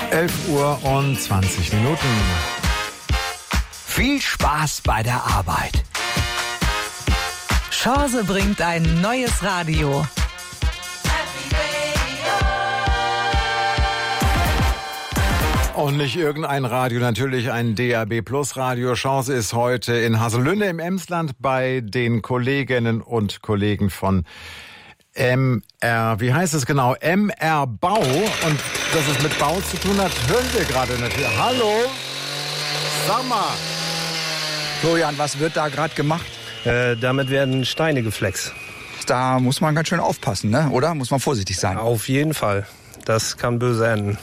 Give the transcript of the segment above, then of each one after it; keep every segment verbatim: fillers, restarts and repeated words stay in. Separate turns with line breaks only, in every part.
elf Uhr und zwanzig Minuten.
Viel Spaß bei der Arbeit.
Chance bringt ein neues Radio.
Und nicht irgendein Radio, natürlich ein D A B Plus Radio. Chance ist heute in Haselünne im Emsland bei den Kolleginnen und Kollegen von M R, wie heißt es genau? M R Bau. Und dass es mit Bau zu tun hat, hören wir gerade natürlich. Hallo? Sag mal.
Florian, was wird da gerade gemacht?
Äh, damit werden Steine geflext.
Da muss man ganz schön aufpassen, ne? Oder? Muss man vorsichtig sein.
Auf jeden Fall. Das kann böse enden.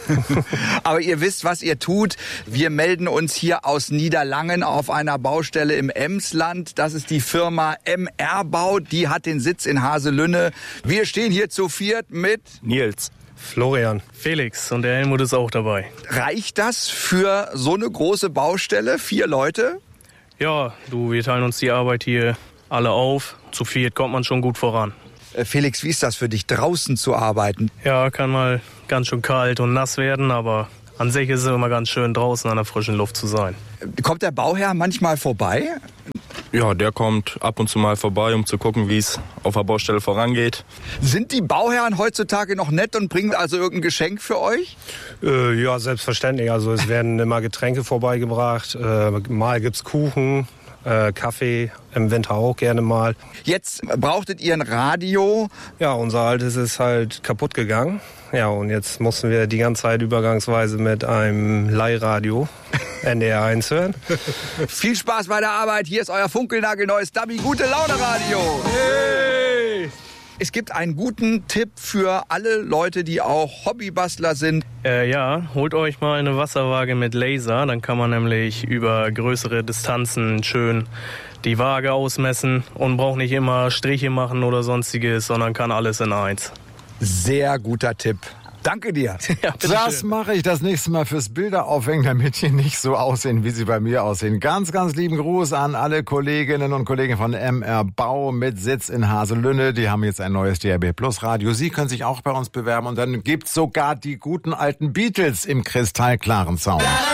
Aber ihr wisst, was ihr tut. Wir melden uns hier aus Niederlangen auf einer Baustelle im Emsland. Das ist die Firma M R Bau. Die hat den Sitz in Haselünne. Wir stehen hier zu viert mit
Nils, Florian,
Felix und der Helmut ist auch dabei.
Reicht das für so eine große Baustelle? Vier Leute?
Ja, du, wir teilen uns die Arbeit hier alle auf. Zu viert kommt man schon gut voran.
Felix, wie ist das für dich, draußen zu arbeiten?
Ja, kann mal ganz schön kalt und nass werden, aber an sich ist es immer ganz schön, draußen an der frischen Luft zu sein.
Kommt der Bauherr manchmal vorbei?
Ja, der kommt ab und zu mal vorbei, um zu gucken, wie es auf der Baustelle vorangeht.
Sind die Bauherren heutzutage noch nett und bringen also irgendein Geschenk für euch?
Äh, ja, selbstverständlich. Also es werden immer Getränke vorbeigebracht. Äh, mal gibt's Kuchen, äh, Kaffee, im Winter auch gerne mal.
Jetzt brauchtet ihr ein Radio.
Ja, unser altes ist halt kaputt gegangen. Ja, und jetzt mussten wir die ganze Zeit übergangsweise mit einem Leihradio N D R eins hören.
Viel Spaß bei der Arbeit. Hier ist euer funkelnagelneues Dummy Gute Laune Radio. Hey! Es gibt einen guten Tipp für alle Leute, die auch Hobbybastler sind.
Äh, ja, holt euch mal eine Wasserwaage mit Laser. Dann kann man nämlich über größere Distanzen schön die Waage ausmessen und braucht nicht immer Striche machen oder sonstiges, sondern kann alles in eins.
Sehr guter Tipp. Danke dir.
Ja,
das mache ich das nächste Mal fürs Bilder aufhängen, damit die nicht so aussehen, wie sie bei mir aussehen. Ganz, ganz lieben Gruß an alle Kolleginnen und Kollegen von M R Bau mit Sitz in Haselünne. Die haben jetzt ein neues D A B Plus Radio. Sie können sich auch bei uns bewerben und dann gibt's sogar die guten alten Beatles im kristallklaren Sound.